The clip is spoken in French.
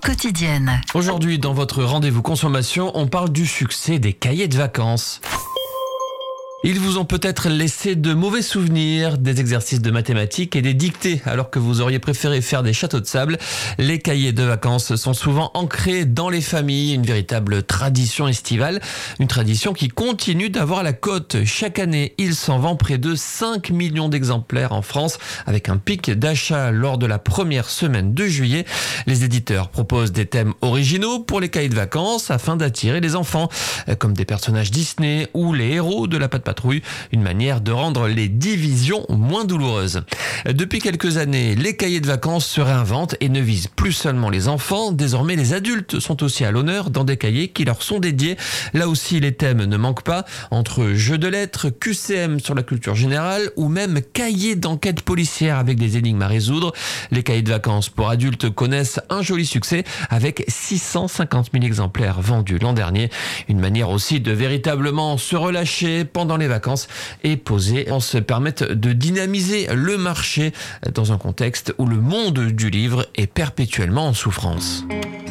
quotidienne. Aujourd'hui, dans votre rendez-vous consommation, on parle du succès des cahiers de vacances. Ils vous ont peut-être laissé de mauvais souvenirs, des exercices de mathématiques et des dictées, alors que vous auriez préféré faire des châteaux de sable. Les cahiers de vacances sont souvent ancrés dans les familles, une véritable tradition estivale, une tradition qui continue d'avoir la cote. Chaque année, il s'en vend près de 5 millions d'exemplaires en France, avec un pic d'achat lors de la première semaine de juillet. Les éditeurs proposent des thèmes originaux pour les cahiers de vacances afin d'attirer les enfants, comme des personnages Disney ou les héros de la Patte Patrouille, une manière de rendre les divisions moins douloureuses. Depuis quelques années, les cahiers de vacances se réinventent et ne visent plus seulement les enfants. Désormais, les adultes sont aussi à l'honneur dans des cahiers qui leur sont dédiés. Là aussi, les thèmes ne manquent pas, entre jeux de lettres, QCM sur la culture générale ou même cahiers d'enquête policière avec des énigmes à résoudre. Les cahiers de vacances pour adultes connaissent un joli succès avec 650 000 exemplaires vendus l'an dernier. Une manière aussi de véritablement se relâcher pendant les vacances et poser, on se permettent de dynamiser le marché dans un contexte où le monde du livre est perpétuellement en souffrance.